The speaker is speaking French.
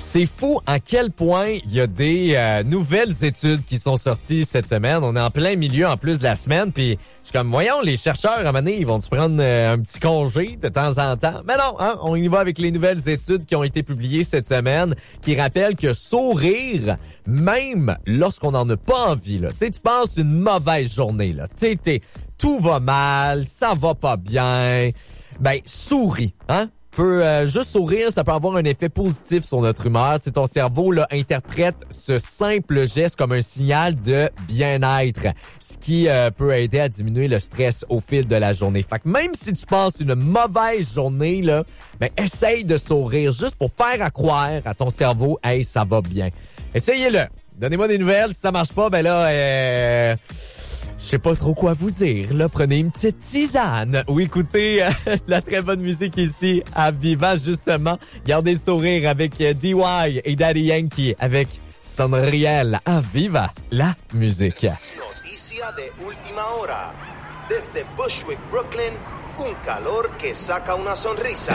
C'est fou à quel point il y a des nouvelles études qui sont sorties cette semaine. On est en plein milieu en plus de la semaine, puis je suis comme, voyons, les chercheurs, à un moment donné, ils vont se prendre un petit congé de temps en temps. Mais non, hein, on y va avec les nouvelles études qui ont été publiées cette semaine, qui rappellent que sourire, même lorsqu'on n'en a pas envie, là, tu sais, tu passes une mauvaise journée, là, tout va mal, ça va pas bien, ben, souris, hein? Juste sourire, ça peut avoir un effet positif sur notre humeur. T'sais, ton cerveau là interprète ce simple geste comme un signal de bien-être, ce qui peut aider à diminuer le stress au fil de la journée. Fait que même si tu passes une mauvaise journée, là, ben essaye de sourire juste pour faire à croire à ton cerveau, hey, ça va bien. Essayez-le. Donnez-moi des nouvelles. Si ça marche pas, ben là, je sais pas trop quoi vous dire. Là, prenez une petite tisane ou écoutez la très bonne musique ici à Viva, justement. Gardez le sourire avec DY et Daddy Yankee avec Sonriel à Viva, la musique. Noticia de última hora. Desde Bushwick, Brooklyn, un calor que saca una sonrisa.